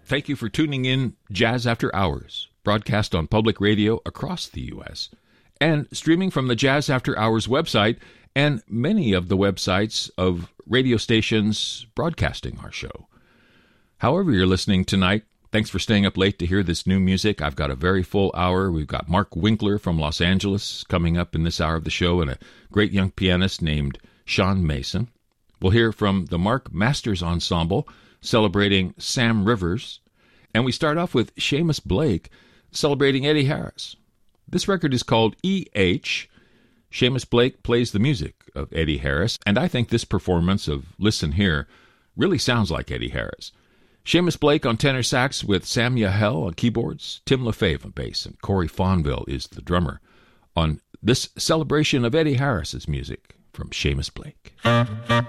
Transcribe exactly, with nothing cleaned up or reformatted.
Thank you for tuning in Jazz After Hours, broadcast on public radio across the U S, and streaming from the Jazz After Hours website and many of the websites of radio stations broadcasting our show. However you're listening tonight, thanks for staying up late to hear this new music. I've got a very full hour. We've got Mark Winkler from Los Angeles coming up in this hour of the show, and a great young pianist named Sean Mason. We'll hear from the Mark Masters Ensemble, celebrating Sam Rivers, and we start off with Seamus Blake celebrating Eddie Harris. This record is called E H. Seamus Blake plays the music of Eddie Harris, and I think this performance of Listen Here really sounds like Eddie Harris. Seamus Blake on tenor sax with Sam Yahel on keyboards, Tim LaFave on bass, and Corey Fonville is the drummer on this celebration of Eddie Harris's music from Seamus Blake.